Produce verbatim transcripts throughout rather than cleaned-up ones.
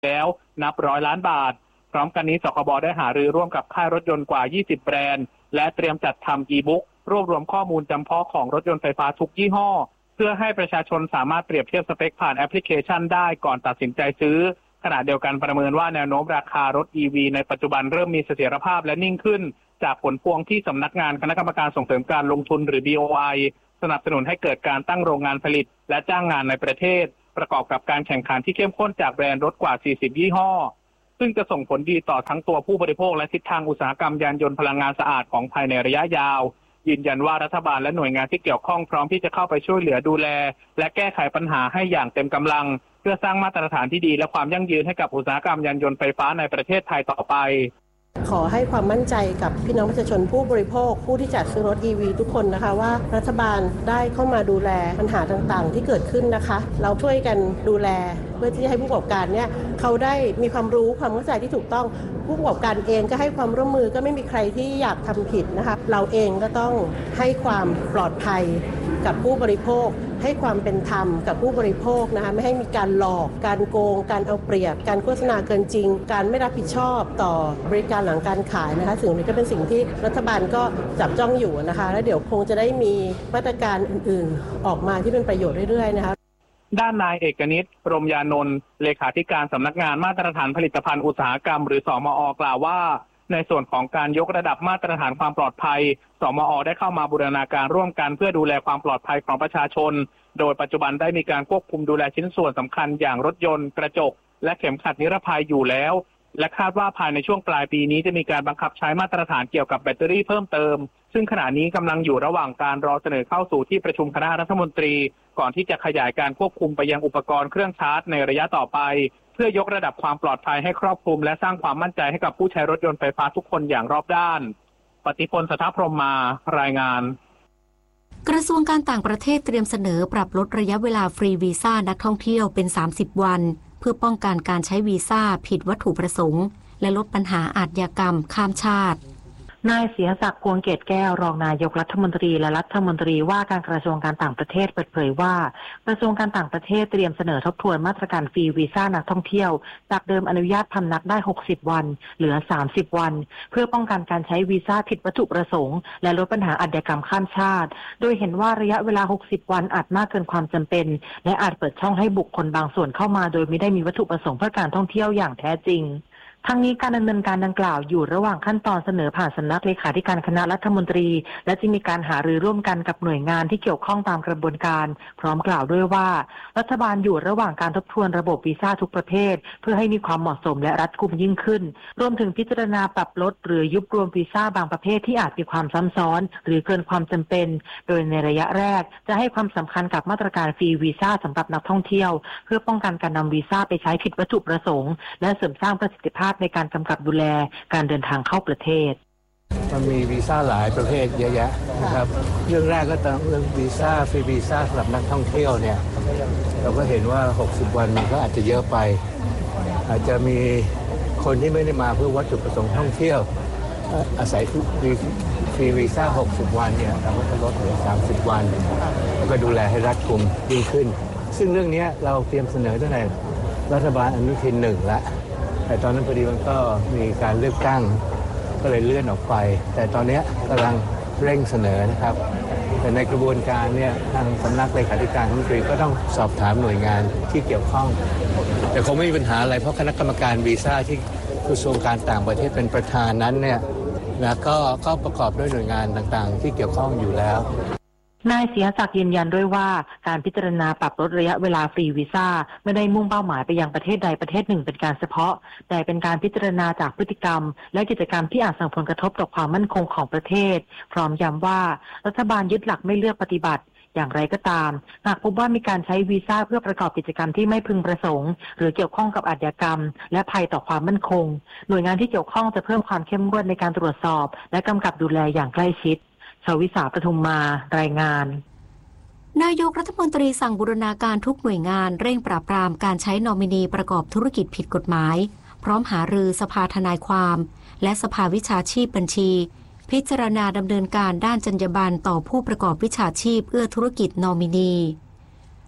แล้วนับร้อยล้านบาทพร้อมกันนี้สคบได้หารือร่วมกับค่ายรถยนต์กว่ายี่สิบแบรนด์และเตรียมจัดทำอีบุ๊กรวบรวมข้อมูลจำเพาะของรถยนต์ไฟฟ้าทุกยี่ห้อเพื่อให้ประชาชนสามารถเปรียบเทียบสเปคผ่านแอปพลิเคชันได้ก่อนตัดสินใจซื้อขณะเดียวกันประเมินว่าแนวโน้มราคารถ อี วี ในปัจจุบันเริ่มมีเสถียรภาพและนิ่งขึ้นจากผลพวงที่สำนักงานคณะกรรมการส่งเสริมการลงทุนหรือ บี โอ ไอ สนับสนุนให้เกิดการตั้งโรงงานผลิตและจ้างงานในประเทศประกอบกับการแข่งขันที่เข้มข้นจากแบรนด์รถกว่าสี่สิบยี่ห้อซึ่งจะส่งผลดีต่อทั้งตัวผู้บริโภคและทิศทางอุตสาหกรรมยานยนต์พลังงานสะอาดของภายในระยะยาวยืนยันว่ารัฐบาลและหน่วยงานที่เกี่ยวข้องพร้อมที่จะเข้าไปช่วยเหลือดูแลและแก้ไขปัญหาให้อย่างเต็มกำลังเพื่อสร้างมาตรฐานที่ดีและความยั่งยืนให้กับอุตสาหกรรมยานยนต์ไฟฟ้าในประเทศไทยต่อไปขอให้ความมั่นใจกับพี่น้องประชาชนผู้บริโภคผู้ที่จัดซื้อรถ อี วี ทุกคนนะคะว่ารัฐบาลได้เข้ามาดูแลปัญหาต่างๆที่เกิดขึ้นนะคะเราช่วยกันดูแลเพื่อที่ให้ผู้ประกอบการเนี่ยเขาได้มีความรู้ความเข้าใจที่ถูกต้องผู้ประกอบการเองก็ให้ความร่วมมือก็ไม่มีใครที่อยากทำผิดนะคะเราเองก็ต้องให้ความปลอดภัยกับผู้บริโภคให้ความเป็นธรรมกับผู้บริโภคนะคะไม่ให้มีการหลอกการโกงการเอาเปรียบการโฆษณาเกินจริงการไม่รับผิดชอบต่อบริการหลังการขายนะคะสิ่งนี้ก็เป็นสิ่งที่รัฐบาลก็จับจ้องอยู่นะคะและเดี๋ยวคงจะได้มีมาตรการอื่นๆออกมาที่เป็นประโยชน์เรื่อยๆนะคะด้านนายเอกนิตพรหมยานนท์เลขาธิการสำนักงานมาตรฐานผลิตภัณฑ์อุตสาหกรรมหรือสมอ.กล่าวว่าในส่วนของการยกระดับมาตรฐานความปลอดภัยสมอ.ได้เข้ามาบูรณาการร่วมกันเพื่อดูแลความปลอดภัยของประชาชนโดยปัจจุบันได้มีการควบคุมดูแลชิ้นส่วนสำคัญอย่างรถยนต์กระจกและเข็มขัดนิรภัยอยู่แล้วและคาดว่าภายในช่วงปลายปีนี้จะมีการบังคับใช้มาตรฐานเกี่ยวกับแบตเตอรี่เพิ่มเติมซึ่งขณะนี้กำลังอยู่ระหว่างการรอเสนอเข้าสู่ที่ประชุมคณะรัฐมนตรีก่อนที่จะขยายการควบคุมไปยังอุปกรณ์เครื่องชาร์จในระยะต่อไปเพื่อยกระดับความปลอดภัยให้ครอบคลุมและสร้างความมั่นใจให้กับผู้ใช้รถยนต์ไฟฟ้าทุกคนอย่างรอบด้านปฏิพล สถาพรหมมารายงานกระทรวงการต่างประเทศเตรียมเสนอปรับลดระยะเวลาฟรีวีซ่านักท่องเที่ยวเป็นสามสิบวันเพื่อป้องกันการใช้วีซ่าผิดวัตถุประสงค์และลดปัญหาอาชญากรรมข้ามชาตินายเสียศักดิ์พวงเกตแก้วรองนายกรัฐมนตรีและรัฐมนตรีว่าการกระทรวงการต่างประเทศเปิดเผยว่ากระทรวงการต่างประเทศเตรียมเสนอทบทวนมาตรการฟรีวีซ่านักท่องเที่ยวจากเดิมอนุญาตพำนักได้หกสิบวันเหลือสามสิบวันเพื่อป้องกันการใช้วีซ่าผิดวัตถุประสงค์และลดปัญหาอาชญากรรมข้ามชาติโดยเห็นว่าระยะเวลาหกสิบวันอาจมากเกินความจำเป็นและอาจเปิดช่องให้บุคคลบางส่วนเข้ามาโดยไม่ได้มีวัตถุประสงค์เพื่อการท่องเที่ยวอย่างแท้จริงทั้งนี้การดำเนินการดังกล่าวอยู่ระหว่างขั้นตอนเสนอผ่านสำนักเลขาธิการคณะรัฐมนตรีและจะมีการหารือร่วมกันกับหน่วยงานที่เกี่ยวข้องตามกระบวนการพร้อมกล่าวด้วยว่ารัฐบาลอยู่ระหว่างการทบทวนระบบวีซ่าทุกประเภทเพื่อให้มีความเหมาะสมและรัดกุมยิ่งขึ้นรวมถึงพิจารณาปรับลดหรือยุบรวมวีซ่าบางประเภทที่อาจมีความซ้ำซ้อนหรือเกินความจำเป็นโดยในระยะแรกจะให้ความสำคัญกับมาตรการฟรีวีซ่าสำหรับนักท่องเที่ยวเพื่อป้องกันการนำวีซ่าไปใช้ผิดวัตถุประสงค์และเสริมสร้างประสิทธิภาพในการกำกับดูแลการเดินทางเข้าประเทศมันมีวีซ่าหลายประเภทเยอะแยะนะครับเรื่องแรกก็ต้องเรื่องวีซ่าฟรีวีซ่าสำหรับนักท่องเที่ยวเนี่ยเราก็เห็นว่าหกสิบวันมันก็อาจจะเยอะไปอาจจะมีคนที่ไม่ได้มาเพื่อวัตถุประสงค์ท่องเที่ยวอาศัยฟรีวีซ่าหกสิบวันเนี่ยเราก็จะลดเหลือสามสิบวันแล้วก็ดูแลให้รัดกุมยิ่งขึ้นซึ่งเรื่องนี้เราเตรียมเสนอตั้งแต่รัฐบาลอนุทินหนึ่งแล้วแต่ตอนนั้นพอดีมันก็มีการเลือกตั้งก็เลยเลื่อนออกไปแต่ตอนนี้กำลังเร่งเสนอนะครับแต่ในกระบวนการเนี่ยทางสำนักเลขาธิการรัฐมนตรีก็ต้องสอบถามหน่วยงานที่เกี่ยวข้องแต่คงไม่มีปัญหาอะไรเพราะคณะกรรมการวีซ่าที่กระทรวงการต่างประเทศเป็นประธานนั้นเนี่ยนะก็ก็ประกอบด้วยหน่วยงานต่างๆที่เกี่ยวข้องอยู่แล้วนายเสียศักดิ์ยืนยันด้วยว่าการพิจารณาปรับลดระยะเวลาฟรีวีซ่าไม่ได้มุ่งเป้าหมายไปยังประเทศใดประเทศหนึ่งเป็นการเฉพาะแต่เป็นการพิจารณาจากพฤติกรรมและกิจกรรมที่อาจส่งผลกระทบต่อความมั่นคงของประเทศพร้อมย้ำว่ารัฐบาลยึดหลักไม่เลือกปฏิบัติอย่างไรก็ตามหากพบว่ามีการใช้วีซ่าเพื่อประกอบกิจกรรมที่ไม่พึงประสงค์หรือเกี่ยวข้องกับอาชญากรรมและภัยต่อความมั่นคงหน่วยงานที่เกี่ยวข้องจะเพิ่มความเข้มงวดในการตรวจสอบและกำกับดูแลอย่างใกล้ชิดชวิสาปทุมมารายงานนายกรัฐมนตรีสั่งบูรณาการทุกหน่วยงานเร่งปราบปรามการใช้นอมินีประกอบธุรกิจผิดกฎหมายพร้อมหารือสภาทนายความและสภาวิชาชีพบัญชีพิจารณาดำเนินการด้านจรรยาบรรณต่อผู้ประกอบวิชาชีพเอื้อธุรกิจนอมินี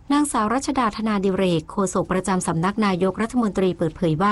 นางสาวรัชดาธนาดิเรกโฆษกประจำสำนักนายกรัฐมนตรีเปิดเผยว่า